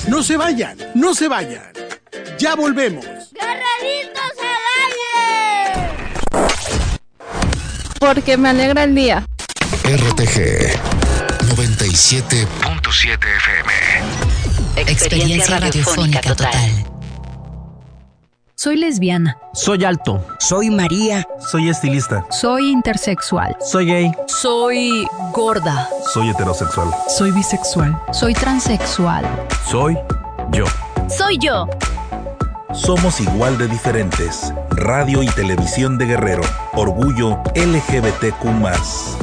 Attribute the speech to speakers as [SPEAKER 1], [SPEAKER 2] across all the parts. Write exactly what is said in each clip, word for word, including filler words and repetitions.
[SPEAKER 1] No se vayan, no se vayan. Ya volvemos.
[SPEAKER 2] ¡Guerreritos al aire!
[SPEAKER 3] Porque me alegra el día.
[SPEAKER 4] R T G noventa y siete punto siete F M.
[SPEAKER 5] Experiencia radiofónica total.
[SPEAKER 6] Soy lesbiana.
[SPEAKER 7] Soy alto.
[SPEAKER 8] Soy María.
[SPEAKER 9] Soy estilista.
[SPEAKER 6] Soy intersexual.
[SPEAKER 9] Soy gay.
[SPEAKER 6] Soy gorda.
[SPEAKER 9] Soy heterosexual.
[SPEAKER 6] Soy bisexual. Soy transexual.
[SPEAKER 9] Soy yo.
[SPEAKER 5] Soy yo.
[SPEAKER 10] Somos igual de diferentes. Radio y Televisión de Guerrero. Orgullo L G B T Q más.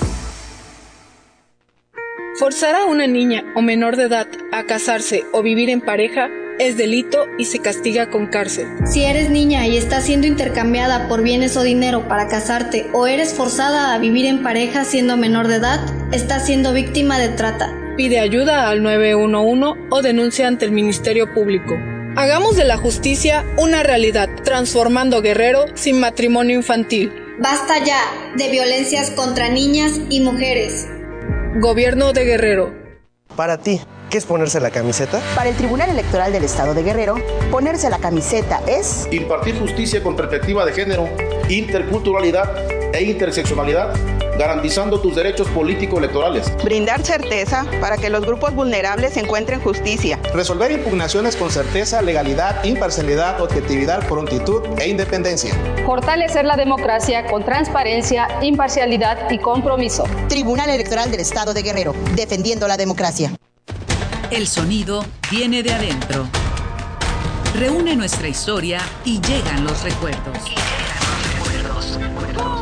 [SPEAKER 11] Forzar a una niña o menor de edad a casarse o vivir en pareja es delito y se castiga con cárcel.
[SPEAKER 12] Si eres niña y estás siendo intercambiada por bienes o dinero para casarte o eres forzada a vivir en pareja siendo menor de edad, estás siendo víctima de trata.
[SPEAKER 11] Pide ayuda al nueve uno uno o denuncia ante el Ministerio Público. Hagamos de la justicia una realidad, transformando Guerrero sin matrimonio infantil.
[SPEAKER 12] Basta ya de violencias contra niñas y mujeres.
[SPEAKER 11] Gobierno de Guerrero.
[SPEAKER 13] Para ti, ¿qué es ponerse la camiseta?
[SPEAKER 14] Para el Tribunal Electoral del Estado de Guerrero, ponerse la camiseta es...
[SPEAKER 15] impartir justicia con perspectiva de género, interculturalidad e intersexualidad, garantizando tus derechos político-electorales.
[SPEAKER 16] Brindar certeza para que los grupos vulnerables encuentren justicia.
[SPEAKER 17] Resolver impugnaciones con certeza, legalidad, imparcialidad, objetividad, prontitud e independencia.
[SPEAKER 18] Fortalecer la democracia con transparencia, imparcialidad y compromiso.
[SPEAKER 14] Tribunal Electoral del Estado de Guerrero, defendiendo la democracia.
[SPEAKER 5] El sonido viene de adentro. Reúne nuestra historia y llegan los recuerdos. Y llegan los recuerdos.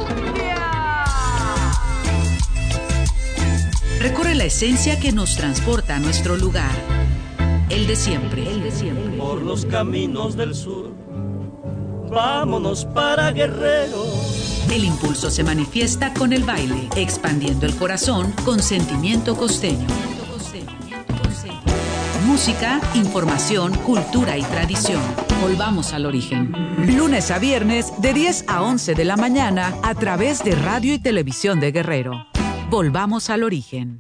[SPEAKER 5] Recorre la esencia que nos transporta a nuestro lugar. El de siempre, el de siempre.
[SPEAKER 19] Por los caminos del sur, vámonos para Guerrero.
[SPEAKER 5] El impulso se manifiesta con el baile, expandiendo el corazón con sentimiento costeño. Música, información, cultura y tradición. Volvamos al origen. Lunes a viernes de diez a once de la mañana a través de Radio y Televisión de Guerrero. Volvamos al origen.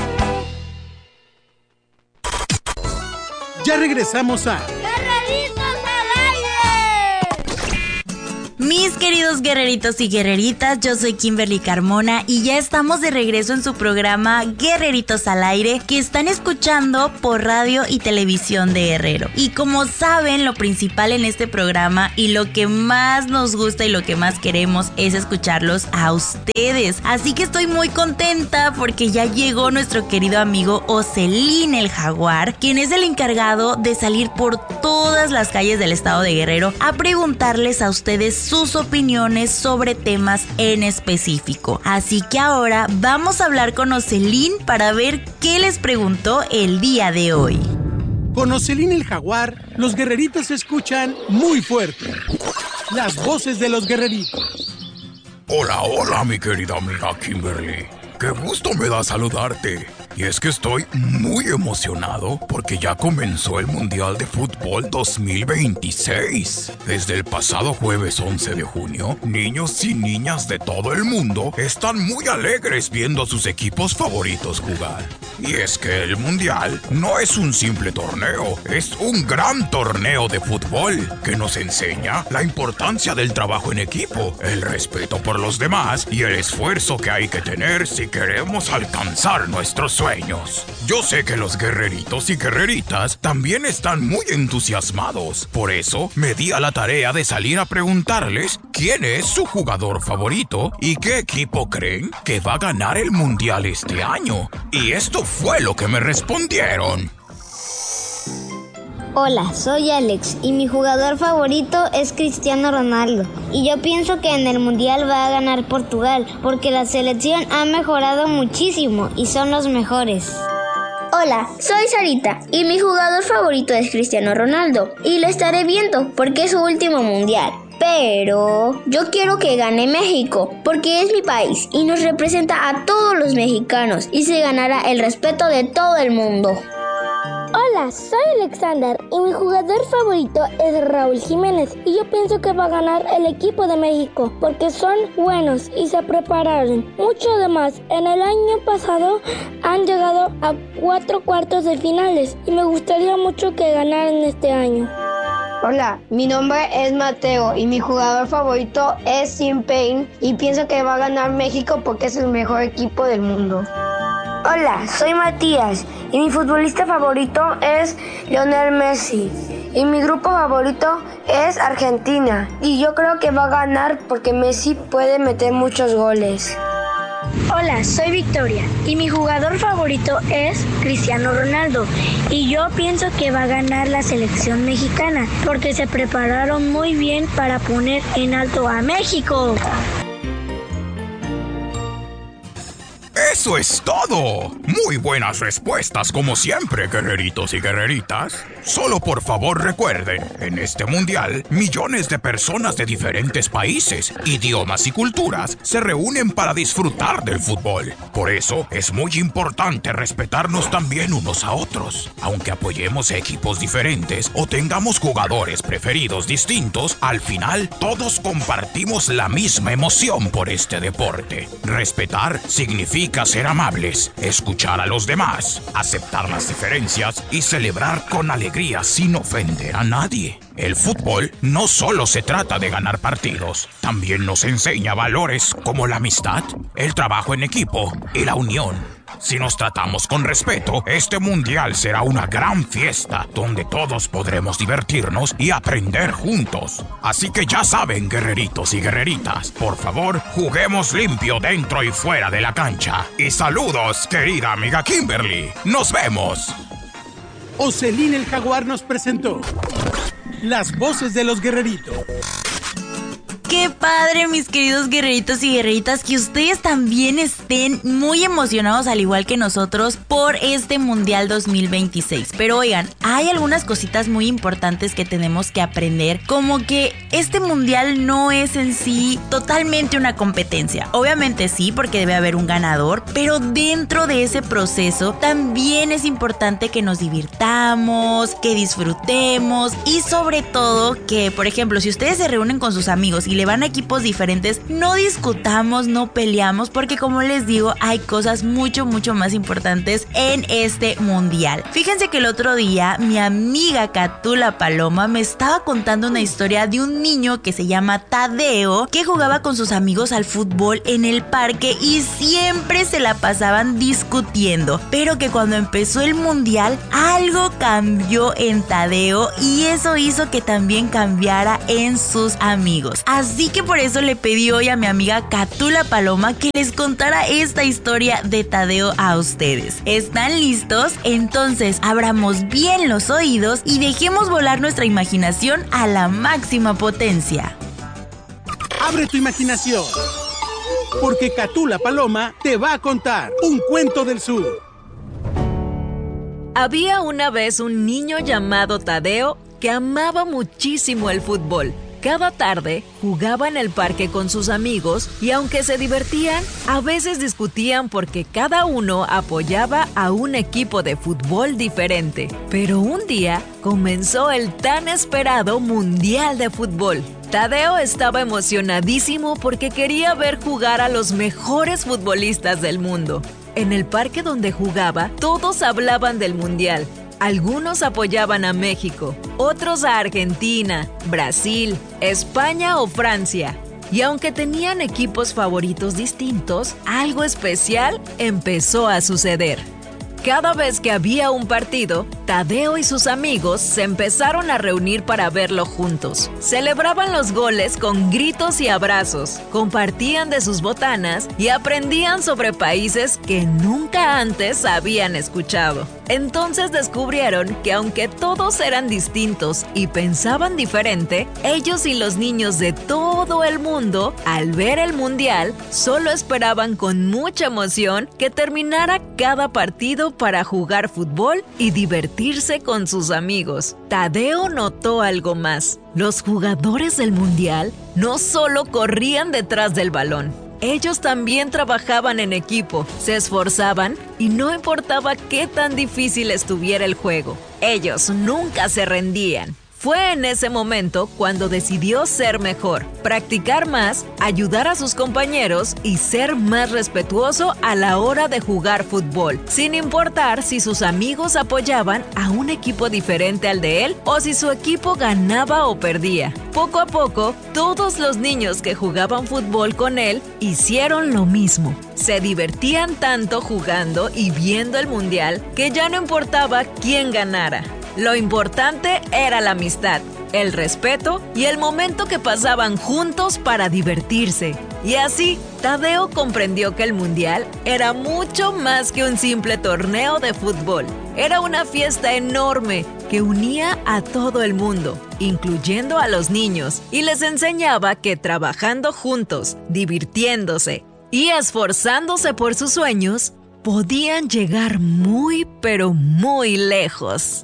[SPEAKER 1] Ya regresamos a
[SPEAKER 2] ¡Guerreritos al aire!
[SPEAKER 20] Mis queridos guerreritos y guerreritas, yo soy Kimberly Carmona y ya estamos de regreso en su programa Guerreritos al Aire, que están escuchando por Radio y Televisión de Guerrero. Y como saben, lo principal en este programa y lo que más nos gusta y lo que más queremos es escucharlos a ustedes. Así que estoy muy contenta porque ya llegó nuestro querido amigo Ocelín el Jaguar, quien es el encargado de salir por todas las calles del estado de Guerrero a preguntarles a ustedes sus opiniones sobre temas en específico. Así que ahora vamos a hablar con Ocelín para ver qué les preguntó el día de hoy.
[SPEAKER 1] Con Ocelín el Jaguar, los guerreritos se escuchan muy fuerte. Las voces de los guerreritos.
[SPEAKER 7] Hola, hola, mi querida amiga Kimberly. Qué gusto me da saludarte. Y es que estoy muy emocionado porque ya comenzó el Mundial de Fútbol dos mil veintiséis. Desde el pasado jueves once de junio, niños y niñas de todo el mundo están muy alegres viendo a sus equipos favoritos jugar. Y es que el Mundial no es un simple torneo, es un gran torneo de fútbol que nos enseña la importancia del trabajo en equipo, el respeto por los demás y el esfuerzo que hay que tener si queremos alcanzar nuestros sueños. Yo sé que los guerreritos y guerreritas también están muy entusiasmados. Por eso me di a la tarea de salir a preguntarles quién es su jugador favorito y qué equipo creen que va a ganar el Mundial este año. Y esto fue lo que me respondieron.
[SPEAKER 8] Hola, soy Alex y mi jugador favorito es Cristiano Ronaldo. Y yo pienso que en el Mundial va a ganar Portugal porque la selección ha mejorado muchísimo y son los mejores.
[SPEAKER 10] Hola, soy Sarita y mi jugador favorito es Cristiano Ronaldo y lo estaré viendo porque es su último Mundial. Pero yo quiero que gane México porque es mi país y nos representa a todos los mexicanos y se ganará el respeto de todo el mundo.
[SPEAKER 2] Hola, soy Alexander y mi jugador favorito es Raúl Jiménez y yo pienso que va a ganar el equipo de México porque son buenos y se prepararon mucho. Además, en el año pasado han llegado a cuatro cuartos de finales y me gustaría mucho que ganaran este año.
[SPEAKER 3] Hola, mi nombre es Mateo y mi jugador favorito es Sin Payne y pienso que va a ganar México porque es el mejor equipo del mundo.
[SPEAKER 21] Hola, soy Matías y mi futbolista favorito es Lionel Messi y mi grupo favorito es Argentina y yo creo que va a ganar porque Messi puede meter muchos goles.
[SPEAKER 2] Hola, soy Victoria y mi jugador favorito es Cristiano Ronaldo y yo pienso que va a ganar la selección mexicana porque se prepararon muy bien para poner en alto a México.
[SPEAKER 7] ¡Eso es todo! Muy buenas respuestas como siempre, guerreritos y guerreritas. Solo por favor recuerden, en este mundial, millones de personas de diferentes países, idiomas y culturas se reúnen para disfrutar del fútbol. Por eso, es muy importante respetarnos también unos a otros. Aunque apoyemos equipos diferentes o tengamos jugadores preferidos distintos, al final todos compartimos la misma emoción por este deporte. Respetar significa ser amables, escuchar a los demás, aceptar las diferencias y celebrar con alegría sin ofender a nadie. El fútbol no solo se trata de ganar partidos, también nos enseña valores como la amistad, el trabajo en equipo y la unión. Si nos tratamos con respeto, este mundial será una gran fiesta donde todos podremos divertirnos y aprender juntos. Así que ya saben, guerreritos y guerreritas, por favor, juguemos limpio dentro y fuera de la cancha. Y saludos, querida amiga Kimberly. ¡Nos vemos!
[SPEAKER 1] Ocelín el Jaguar nos presentó Las Voces de los Guerreritos.
[SPEAKER 20] Qué padre, mis queridos guerreritos y guerreritas, que ustedes también estén muy emocionados, al igual que nosotros, por este Mundial dos mil veintiséis. Pero oigan, hay algunas cositas muy importantes que tenemos que aprender, como que este Mundial no es en sí totalmente una competencia. Obviamente sí, porque debe haber un ganador, pero dentro de ese proceso también es importante que nos divirtamos, que disfrutemos y sobre todo que, por ejemplo, si ustedes se reúnen con sus amigos y le van a equipos diferentes, no discutamos, no peleamos, porque como les digo, hay cosas mucho, mucho más importantes en este mundial. Fíjense que el otro día mi amiga Catula Paloma me estaba contando una historia de un niño que se llama Tadeo, que jugaba con sus amigos al fútbol en el parque y siempre se la pasaban discutiendo, pero que cuando empezó el mundial algo cambió en Tadeo y eso hizo que también cambiara en sus amigos. Así que por eso le pedí hoy a mi amiga Catula Paloma que les contara esta historia de Tadeo a ustedes. ¿Están listos? Entonces abramos bien los oídos y dejemos volar nuestra imaginación a la máxima potencia.
[SPEAKER 1] Abre tu imaginación, porque Catula Paloma te va a contar un cuento del sur.
[SPEAKER 22] Había una vez un niño llamado Tadeo que amaba muchísimo el fútbol. Cada tarde jugaba en el parque con sus amigos y aunque se divertían, a veces discutían porque cada uno apoyaba a un equipo de fútbol diferente. Pero un día comenzó el tan esperado Mundial de Fútbol. Tadeo estaba emocionadísimo porque quería ver jugar a los mejores futbolistas del mundo. En el parque donde jugaba, todos hablaban del Mundial. Algunos apoyaban a México, otros a Argentina, Brasil, España o Francia. Y aunque tenían equipos favoritos distintos, algo especial empezó a suceder. Cada vez que había un partido, Tadeo y sus amigos se empezaron a reunir para verlo juntos. Celebraban los goles con gritos y abrazos, compartían de sus botanas y aprendían sobre países que nunca antes habían escuchado. Entonces descubrieron que aunque todos eran distintos y pensaban diferente, ellos y los niños de todo el mundo, al ver el mundial, solo esperaban con mucha emoción que terminara cada partido para jugar fútbol y divertirse con sus amigos. Tadeo notó algo más. Los jugadores del mundial no solo corrían detrás del balón, Ellos también trabajaban en equipo, se esforzaban y no importaba qué tan difícil estuviera el juego. Ellos nunca se rendían. Fue en ese momento cuando decidió ser mejor, practicar más, ayudar a sus compañeros y ser más respetuoso a la hora de jugar fútbol, sin importar si sus amigos apoyaban a un equipo diferente al de él o si su equipo ganaba o perdía. Poco a poco, todos los niños que jugaban fútbol con él hicieron lo mismo. Se divertían tanto jugando y viendo el mundial que ya no importaba quién ganara. Lo importante era la amistad, el respeto y el momento que pasaban juntos para divertirse. Y así, Tadeo comprendió que el mundial era mucho más que un simple torneo de fútbol. Era una fiesta enorme que unía a todo el mundo, incluyendo a los niños, y les enseñaba que trabajando juntos, divirtiéndose y esforzándose por sus sueños, podían llegar muy, pero muy lejos.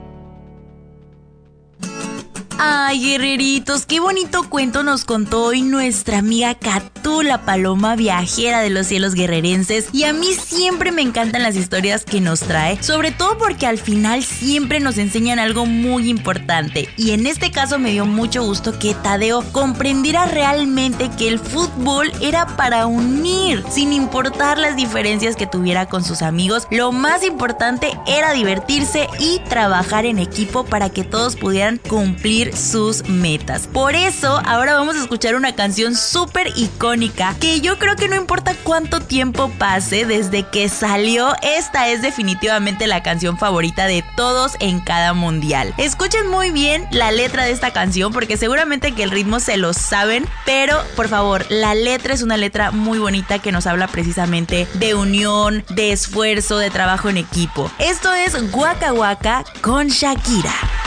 [SPEAKER 20] Ay, guerreritos, qué bonito cuento nos contó hoy nuestra amiga Catú, la paloma viajera de los cielos guerrerenses. Y a mí siempre me encantan las historias que nos trae, sobre todo porque al final siempre nos enseñan algo muy importante. Y en este caso me dio mucho gusto que Tadeo comprendiera realmente que el fútbol era para unir, sin importar las diferencias que tuviera con sus amigos. Lo más importante era divertirse y trabajar en equipo para que todos pudieran cumplir sus metas. Por eso, ahora vamos a escuchar una canción súper icónica que yo creo que no importa cuánto tiempo pase desde que salió, esta es definitivamente la canción favorita de todos en cada mundial. Escuchen muy bien la letra de esta canción porque seguramente que el ritmo se lo saben, pero por favor, la letra es una letra muy bonita que nos habla precisamente de unión, de esfuerzo, de trabajo en equipo. Esto es Waka Waka con Shakira.